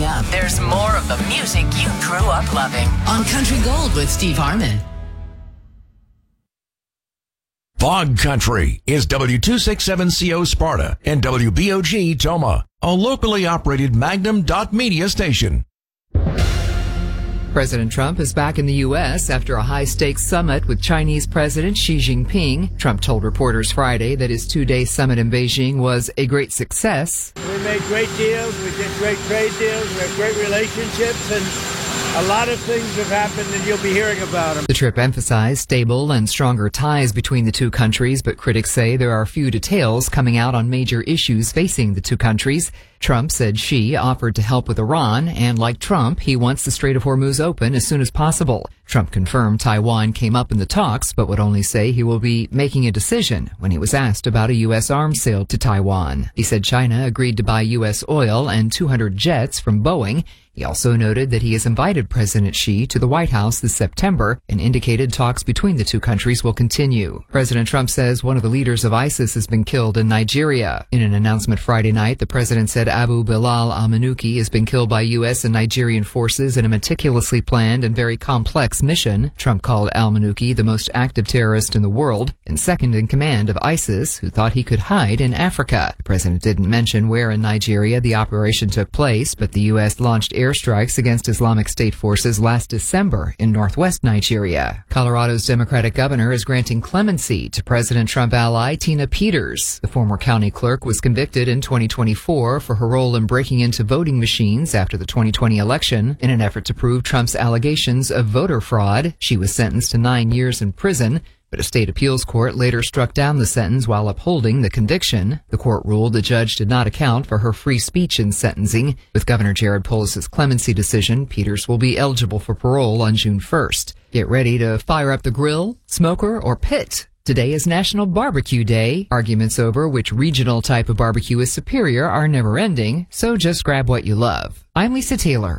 up, there's more of the music you grew up loving on Country Gold with Steve Harmon. Fog Country is W267CO Sparta and WBOG Toma, a locally operated Magnum.media station. President Trump is back in the U.S. after a high-stakes summit with Chinese President Xi Jinping. Trump told reporters Friday that his two-day summit in Beijing was a great success. We made great deals, we did great trade deals, we have great relationships, and a lot of things have happened and you'll be hearing about them. The trip emphasized stable and stronger ties between the two countries, but critics say there are few details coming out on major issues facing the two countries. Trump said Xi offered to help with Iran, and like Trump, he wants the Strait of Hormuz open as soon as possible. Trump confirmed Taiwan came up in the talks, but would only say he will be making a decision when he was asked about a U.S. arms sale to Taiwan. He said China agreed to buy U.S. oil and 200 jets from Boeing. He also noted that he has invited President Xi to the White House this September and indicated talks between the two countries will continue. President Trump says one of the leaders of ISIS has been killed in Nigeria. In an announcement Friday night, the president said Abu Bilal al-Manuki has been killed by U.S. and Nigerian forces in a meticulously planned and very complex mission. Trump called al-Manuki the most active terrorist in the world and second in command of ISIS, who thought he could hide in Africa. The president didn't mention where in Nigeria the operation took place, but the U.S. launched airstrikes against Islamic State forces last December in northwest Nigeria. Colorado's Democratic governor is granting clemency to President Trump ally Tina Peters. The former county clerk was convicted in 2024 for her role in breaking into voting machines after the 2020 election. In an effort to prove Trump's allegations of voter fraud, she was sentenced to 9 years in prison. But a state appeals court later struck down the sentence while upholding the conviction. The court ruled the judge did not account for her free speech in sentencing. With Governor Jared Polis' clemency decision, Peters will be eligible for parole on June 1st. Get ready to fire up the grill, smoker, or pit. Today is National Barbecue Day. Arguments over which regional type of barbecue is superior are never ending, so just grab what you love. I'm Lisa Taylor.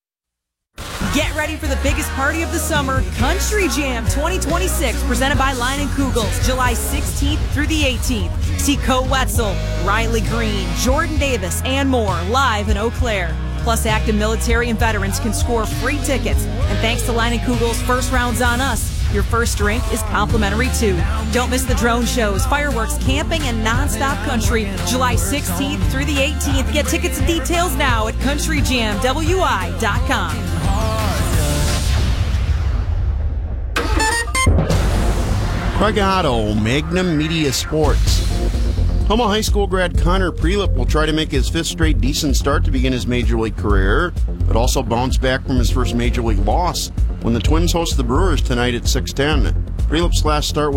Get ready for the biggest party of the summer, Country Jam 2026, presented by Line & Kugels, July 16th through the 18th. See Co Wetzel, Riley Green, Jordan Davis, and more live in Eau Claire. Plus, active military and veterans can score free tickets. And thanks to Line & Kugels, first round's on us. Your first drink is complimentary, too. Don't miss the drone shows, fireworks, camping, and nonstop country. July 16th through the 18th. Get tickets and details now at CountryJamWI.com. Craig Otto, Magnum Media Sports. Toma High School grad Connor Prelip will try to make his fifth straight decent start to begin his Major League career, but also bounce back from his first Major League loss when the Twins host the Brewers tonight at 6:10. Prelip's last start